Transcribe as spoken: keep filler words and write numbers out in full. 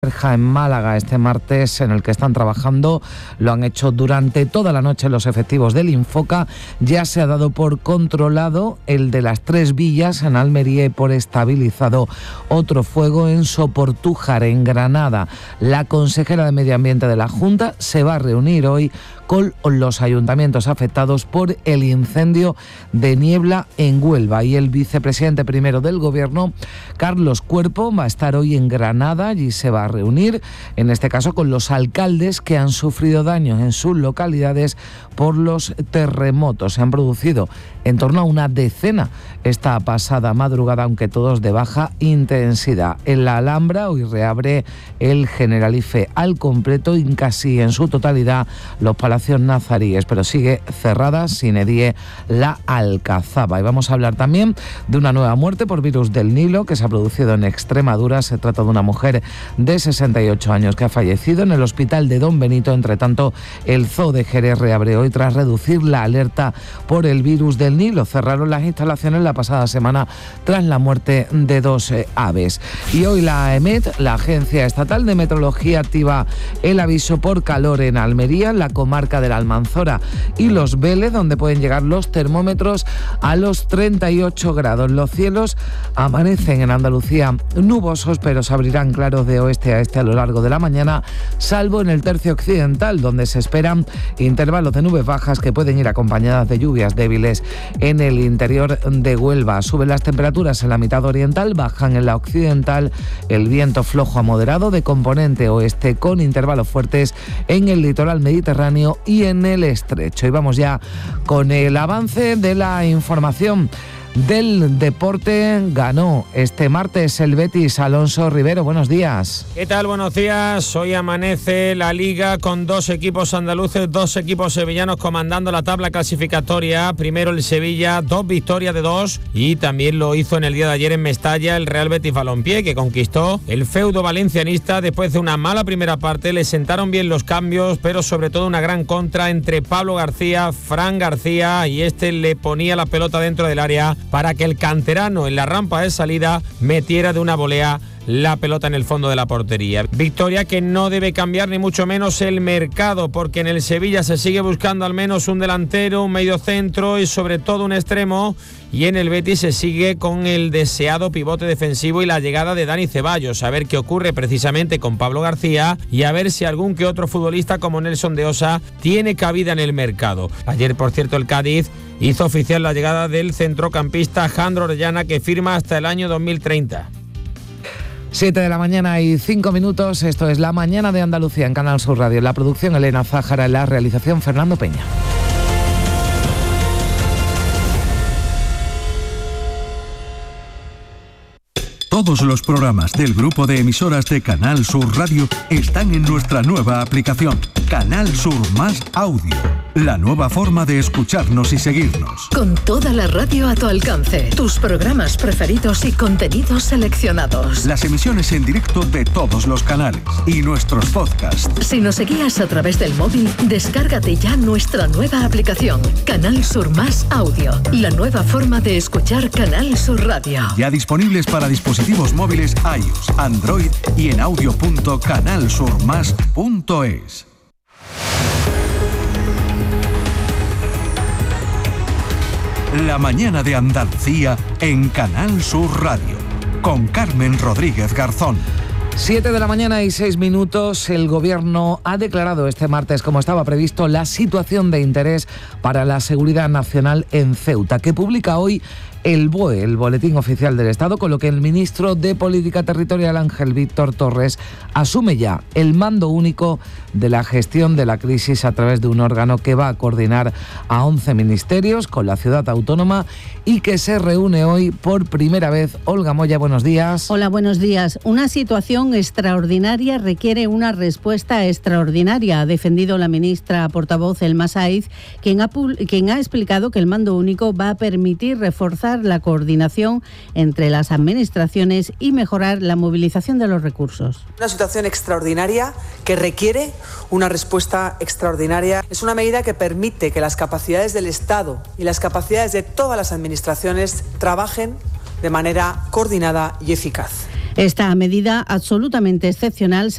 en Málaga este martes, en el que están trabajando. Lo han hecho durante toda la noche los efectivos del Infoca. Ya se ha dado por controlado el de las Tres Villas en Almería y por estabilizado otro fuego en Soportújar, en Granada. La consejera de Medio Ambiente de la Junta se va a reunir hoy con los ayuntamientos afectados por el incendio de Niebla en Huelva, y el vicepresidente primero del Gobierno, Carlos Cuerpo, va a estar hoy en Granada y se va a reunir, en este caso, con los alcaldes que han sufrido daños en sus localidades por los terremotos. Se han producido en torno a una decena esta pasada madrugada, aunque todos de baja intensidad. En la Alhambra hoy reabre el Generalife al completo y casi en su totalidad los palacios nazaríes, pero sigue cerrada sine die la Alcazaba. Y vamos a hablar también de una nueva muerte por virus del Nilo que se ha producido en Extremadura. Se trata de una mujer de sesenta y ocho años que ha fallecido en el hospital de Don Benito. Entre tanto, el Zoo de Jerez reabre hoy tras reducir la alerta por el virus del Nilo. Cerraron las instalaciones la pasada semana tras la muerte de dos eh, aves. Y hoy la EMET, la Agencia Estatal de Meteorología, activa el aviso por calor en Almería, la comarca de la Almanzora y los Vélez, donde pueden llegar los termómetros a los treinta y ocho grados. Los cielos amanecen en Andalucía nubosos, pero se abrirán claros de oeste a este a lo largo de la mañana, salvo en el tercio occidental, donde se esperan intervalos de nubes bajas que pueden ir acompañadas de lluvias débiles en el interior de Huelva. Suben las temperaturas en la mitad oriental, bajan en la occidental. El viento flojo a moderado de componente oeste con intervalos fuertes en el litoral mediterráneo y en el estrecho. Y vamos ya con el avance de la información del deporte. Ganó este martes el Betis. Alonso Rivero, buenos días. ¿Qué tal? Buenos días. Hoy amanece la Liga con dos equipos andaluces, dos equipos sevillanos comandando la tabla clasificatoria. Primero el Sevilla, dos victorias de dos, y también lo hizo en el día de ayer en Mestalla el Real Betis Balompié, que conquistó el feudo valencianista después de una mala primera parte. Le sentaron bien los cambios, pero sobre todo una gran contra entre Pablo García, Fran García, y este le ponía la pelota dentro del área para que el canterano en la rampa de salida metiera de una volea la pelota en el fondo de la portería. Victoria que no debe cambiar ni mucho menos el mercado, porque en el Sevilla se sigue buscando al menos un delantero, un mediocentro y sobre todo un extremo, y en el Betis se sigue con el deseado pivote defensivo y la llegada de Dani Ceballos. A ver qué ocurre precisamente con Pablo García y a ver si algún que otro futbolista como Nelson de Osa tiene cabida en el mercado. Ayer, por cierto, el Cádiz hizo oficial la llegada del centrocampista Jandro Orellana, que firma hasta el año dos mil treinta. Siete de la mañana y cinco minutos. Esto es La Mañana de Andalucía en Canal Sur Radio. En la producción, Elena Zájara. En la realización, Fernando Peña. Todos los programas del grupo de emisoras de Canal Sur Radio están en nuestra nueva aplicación, Canal Sur Más Audio. La nueva forma de escucharnos y seguirnos. Con toda la radio a tu alcance, tus programas preferidos y contenidos seleccionados. Las emisiones en directo de todos los canales y nuestros podcasts. Si nos seguías a través del móvil, descárgate ya nuestra nueva aplicación, Canal Sur Más Audio. La nueva forma de escuchar Canal Sur Radio. Ya disponibles para dispositivos móviles iOS, Android y en audio punto canal sur más punto es. La Mañana de Andalucía en Canal Sur Radio, con Carmen Rodríguez Garzón. Siete de la mañana y seis minutos. El Gobierno ha declarado este martes, como estaba previsto, la situación de interés para la seguridad nacional en Ceuta, que publica hoy el B O E, el Boletín Oficial del Estado, con lo que el ministro de Política Territorial, Ángel Víctor Torres, asume ya el mando único de la gestión de la crisis a través de un órgano que va a coordinar a once ministerios con la ciudad autónoma y que se reúne hoy por primera vez. Olga Moya, buenos días. Hola, buenos días. Una situación extraordinaria requiere una respuesta extraordinaria, ha defendido la ministra portavoz Elma Saiz, quien ha, quien ha explicado que el mando único va a permitir reforzar la coordinación entre las administraciones y mejorar la movilización de los recursos. Una situación extraordinaria que requiere una respuesta extraordinaria. Es una medida que permite que las capacidades del Estado y las capacidades de todas las administraciones trabajen de manera coordinada y eficaz. Esta medida absolutamente excepcional